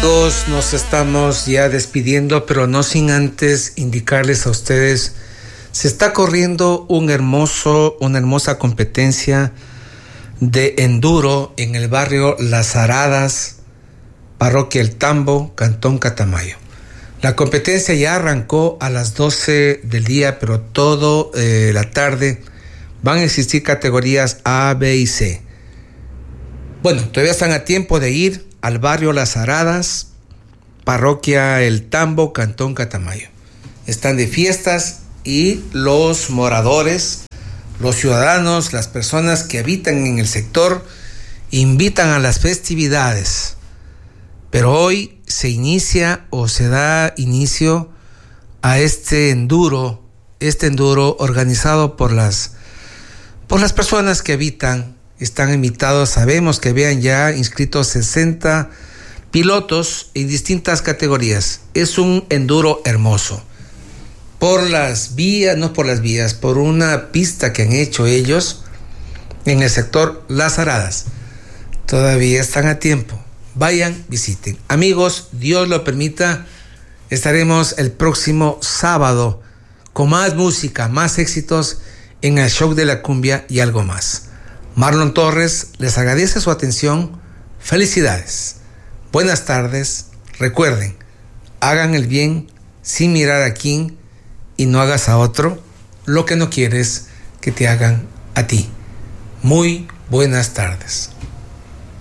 Amigos, nos estamos ya despidiendo, pero no sin antes indicarles a ustedes, se está corriendo una hermosa competencia de enduro en el barrio Las Aradas, parroquia El Tambo, cantón Catamayo. La competencia ya arrancó a las 12 del día, pero toda la tarde van a existir categorías A, B y C. Bueno, todavía están a tiempo de ir al barrio Las Aradas, parroquia El Tambo, cantón Catamayo. Están de fiestas y los moradores, los ciudadanos, las personas que habitan en el sector, invitan a las festividades. Pero hoy se inicia o se da inicio a este enduro organizado por las personas que habitan. Están invitados, sabemos que habían ya inscritos 60 pilotos en distintas categorías. Es un enduro hermoso. Por una pista que han hecho ellos en el sector Las Aradas. Todavía están a tiempo. Vayan, visiten. Amigos, Dios lo permita, estaremos el próximo sábado con más música, más éxitos en el Show de la Cumbia y algo más. Marlon Torres les agradece su atención. Felicidades. Buenas tardes. Recuerden, hagan el bien sin mirar a quién y no hagas a otro lo que no quieres que te hagan a ti. Muy buenas tardes.